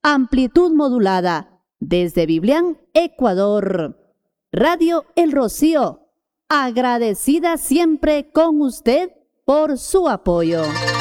amplitud modulada, desde Biblián, Ecuador. Radio El Rocío, agradecida siempre con usted por su apoyo.